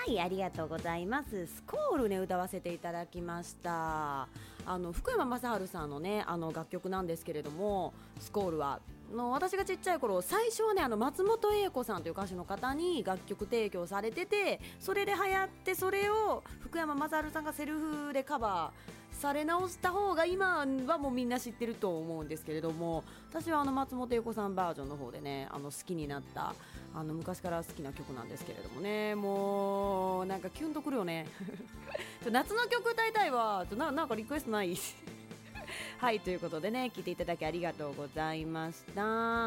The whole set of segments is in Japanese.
はい、ありがとうございます。スコールね、歌わせていただきました。福山雅治さんのね、楽曲なんですけれども、スコールは私がちっちゃい頃、最初はね、松本英子さんという歌手の方に楽曲提供されてて、それで流行って、それを福山雅治さんがセルフでカバーされ直した方が今はもうみんな知ってると思うんですけれども、私は松本英子さんバージョンの方でね、好きになった昔から好きな曲なんですけれどもね、もうなんかキュンとくるよね夏の曲歌いたいわ。なんかリクエストないはい、ということでね、聞いていただきありがとうございました。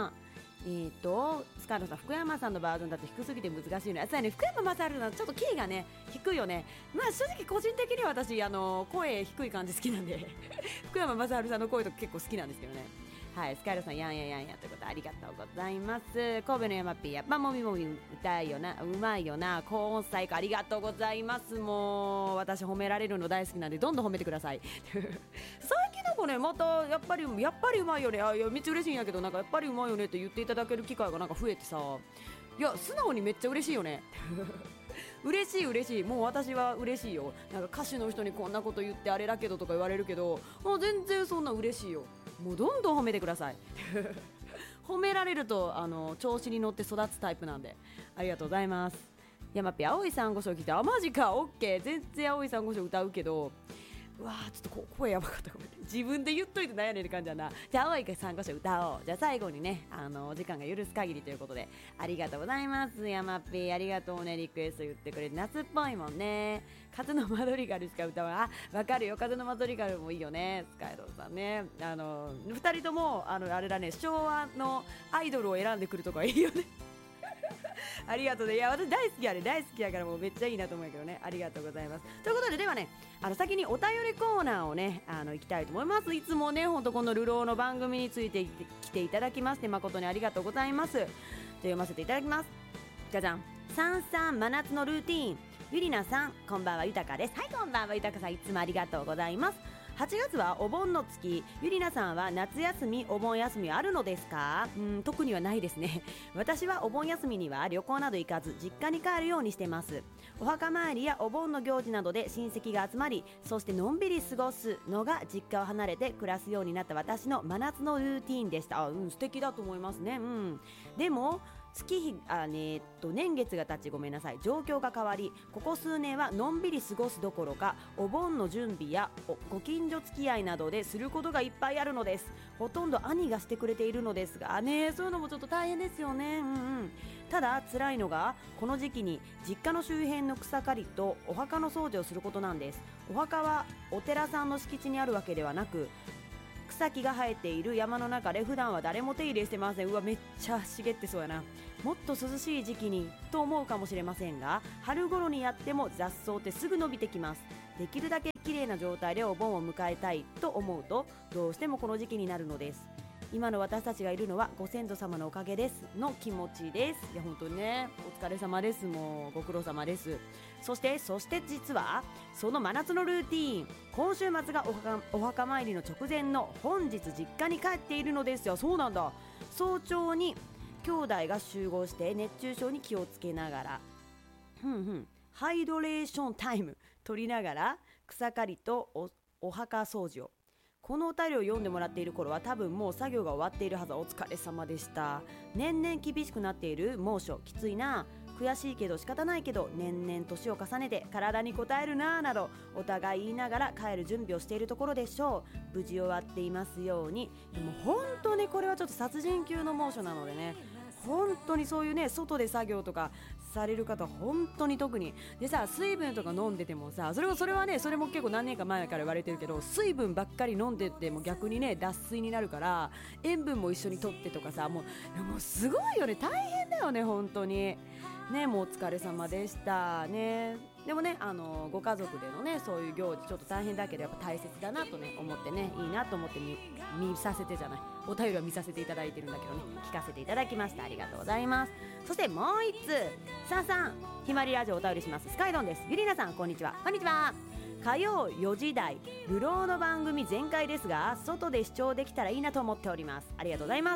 スカートさん、福山さんのバージョンだと低すぎて難しいね。そうやね、福山雅治のちょっとキーがね低いよね。まあ正直個人的には私声低い感じ好きなんで福山雅治さんの声とか結構好きなんですけどね。はい、スカイロさん、やんややんやということでありがとうございます。神戸の山ピー、やっぱもみもみ歌いよな、うまいよな、高音最高、ありがとうございます。もう私褒められるの大好きなんでどんどん褒めてください最近なんかね、またやっぱりうまいよね、いやめっちゃ嬉しいんやけど、なんかやっぱりうまいよねって言っていただける機会がなんか増えてさ、いや素直にめっちゃ嬉しいよね嬉しい、もう私は嬉しいよ。なんか歌手の人にこんなこと言ってあれだけどとか言われるけど、もう全然そんな嬉しいよ。もうどんどん褒めてください褒められると調子に乗って育つタイプなんで、ありがとうございます。山っぺ、青い珊瑚礁聞いて、あマジか、オッケー、全然青い珊瑚礁歌うけど、うわーちょっと声やばかった、ごめん、自分で言っといてなんやねんって感じだな。じゃあ青い珊瑚礁歌おう。じゃあ最後にね、お時間が許す限りということでありがとうございます。山っぺ、ありがとうね、リクエスト言ってくれて、夏っぽいもんね。風のマドリガルしか歌わない。わかるよ、風のマドリガルもいいよね、スカイローさんね。2人ともあれだね、昭和のアイドルを選んでくるとかいいよねありがとうね。いや私大好きやね、大好きやからもうめっちゃいいなと思うけどね、ありがとうございます。ということで、ではね、先にお便りコーナーをね行きたいと思います。いつもね、ほんとこの流浪の番組について来ていただきまして誠にありがとうございます。じゃあ読ませていただきます。じゃじゃん。さんさん真夏のルーティーン、ゆりなさんこんばんは、ゆたかです。はい、こんばんは、ゆたかさん、いつもありがとうございます。8月はお盆の月、ゆりなさんは夏休み、お盆休みあるのですか？特にはないですね。私はお盆休みには旅行など行かず実家に帰るようにしてます。お墓参りやお盆の行事などで親戚が集まり、そしてのんびり過ごすのが実家を離れて暮らすようになった私の真夏のルーティーンでした。素敵だと思いますね。でも年月が経ち、ごめんなさい、状況が変わり、ここ数年はのんびり過ごすどころかお盆の準備やご近所付き合いなどですることがいっぱいあるのです。ほとんど兄がしてくれているのですがね、そういうのもちょっと大変ですよね。ただ辛いのがこの時期に実家の周辺の草刈りとお墓の掃除をすることなんです。お墓はお寺さんの敷地にあるわけではなく、草木が生えている山の中で普段は誰も手入れしてません。うわめっちゃ茂ってそうやな。もっと涼しい時期にと思うかもしれませんが、春頃にやっても雑草ってすぐ伸びてきます。できるだけ綺麗な状態でお盆を迎えたいと思うとどうしてもこの時期になるのです。今の私たちがいるのはご先祖様のおかげですの気持ちです。いや本当にね、お疲れ様です。もうご苦労様です。そして実はその真夏のルーティーン、今週末がお墓参りの直前の本日実家に帰っているのですよ。そうなんだ。早朝に兄弟が集合して熱中症に気をつけながらハイドレーションタイム取りながら草刈りと お墓掃除を。このお便りを読んでもらっている頃は多分もう作業が終わっているはず。お疲れ様でした。年々厳しくなっている猛暑、きついな、悔しいけど仕方ないけど年々年を重ねて体に応えるななどお互い言いながら帰る準備をしているところでしょう。無事終わっていますように。でも本当にこれはちょっと殺人級の猛暑なのでね、本当にそういうね、外で作業とかされる方本当に特にでさ、水分とか飲んでてもさ、それはね、それも結構何年か前から言われてるけど、水分ばっかり飲んでても逆にね脱水になるから塩分も一緒に取ってとかさ、もうすごいよね、大変だよね本当にね。もうお疲れ様でしたね。でもね、ご家族でのねそういう行事ちょっと大変だけどやっぱ大切だなとね思ってね、いいなと思って見させてじゃない、お便りは見させていただいてるんだけどね、聞かせていただきました。ありがとうございます。そしてもう一通、さんひまりラジオお便りします。スカイドンです。ゆりなさんこんにちは。こんにちは。火曜4時台流浪の番組全開ですが外で視聴できたらいいなと思っております。ありがとうございます。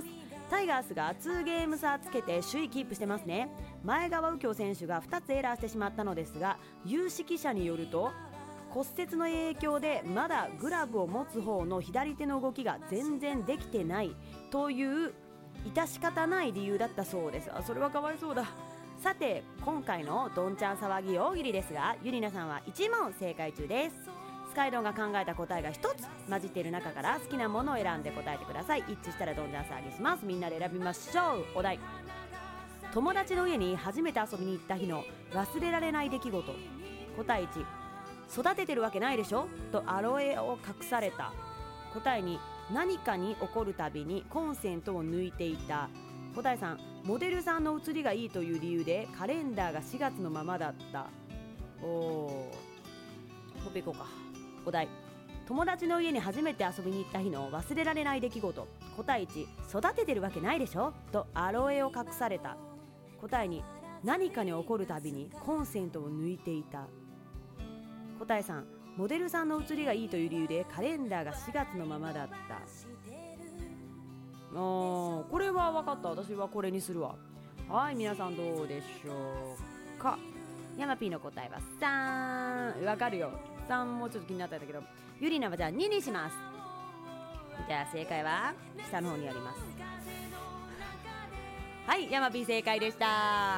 タイガースが2ゲーム差つけて首位キープしてますね。前川右京選手が2つエラーしてしまったのですが、有識者によると骨折の影響でまだグラブを持つ方の左手の動きが全然できてないという致し方ない理由だったそうです。それはかわいそうだ。さて今回のどんちゃん騒ぎ大喜利ですが、ゆりなさんは1問正解中です。スカイドンが考えた答えが1つ混じっている中から好きなものを選んで答えてください。一致したらどんちゃん騒ぎします。みんなで選びましょう。お題、友達の家に初めて遊びに行った日の忘れられない出来事。答え1、育ててるわけないでしょとアロエを隠された。答え2、何かに起こるたびにコンセントを抜いていた。答え3、モデルさんの写りがいいという理由でカレンダーが4月のままだった。ほっぺいこうか。お題、友達の家に初めて遊びに行った日の忘れられない出来事。答え1、育ててるわけないでしょとアロエを隠された。答え2、何かに起こるたびにコンセントを抜いていた。答え3、モデルさんの写りがいいという理由でカレンダーが4月のままだった。これは分かった。私はこれにするわ。はい、皆さんどうでしょうか。ヤマピーの答えは3。分かるよ。3もうちょっと気になったんだけど、ゆりなはじゃあ2にします。じゃあ正解は下の方にあります。はい、ヤマピー正解でした。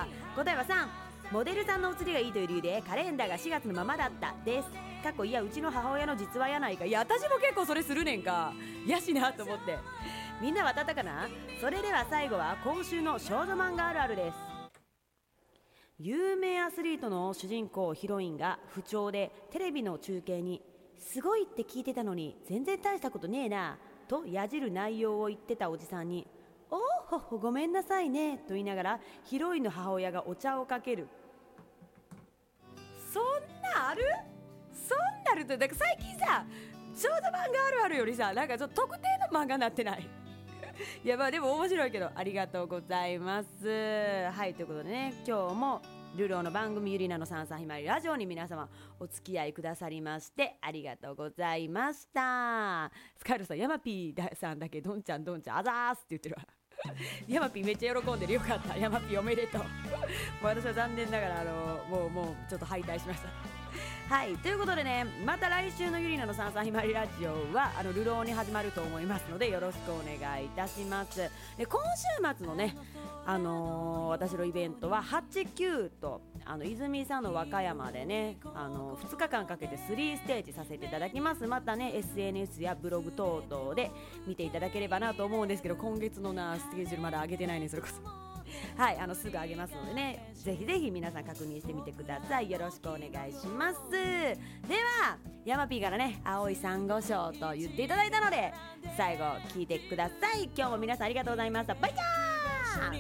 答えは3、モデルさんの写りがいいという理由でカレンダーが4月のままだったです。いやうちの母親の実話やないか。いや私も結構それするねんか。やしなと思って。みんなは当たったかな。それでは最後は今週の少女漫画あるあるです。有名アスリートの主人公ヒロインが不調でテレビの中継にすごいって聞いてたのに全然大したことねえなとやじる内容を言ってたおじさんに、おほほごめんなさいねと言いながらヒロインの母親がお茶をかける。そんなある？そんなるとだから最近さ、少女漫画あるあるよりさ、なんかちょっと特定の漫画になってない？いやまあでも面白いけど、ありがとうございます。はい、ということでね、今日もルローの番組ゆりなのさんさんひまわりラジオに皆様お付き合いくださりましてありがとうございました。スカイルさん、ヤマピーさんだけどんちゃんどんちゃんあざーすって言ってるわ。ヤマピーめっちゃ喜んでる。よかった、ヤマピーおめでとう。もう私は残念ながらもうちょっと敗退しました。はい、ということでね、また来週のゆりなのさんさんひまわりラジオはルローに始まると思いますのでよろしくお願いいたします。で今週末のね、私のイベントは8、9と泉佐野和歌山でね、2日間かけて3ステージさせていただきます。またね SNS やブログ等々で見ていただければなと思うんですけど、今月のスケジュールまだ上げてないね。それこそはい、すぐ上げますのでね、ぜひぜひ皆さん確認してみてください。よろしくお願いします。ではヤマピーからね、青い珊瑚礁と言っていただいたので最後聞いてください。今日も皆さんありがとうございました。バイチャー。